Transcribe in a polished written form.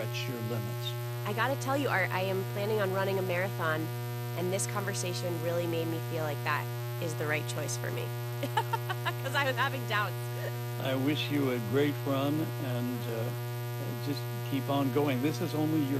stretch your limits. I gotta tell you, Art, I am planning on running a marathon, and this conversation really made me feel like that is the right choice for me. Because I was having doubts. I wish you a great run and just keep on going. This is only your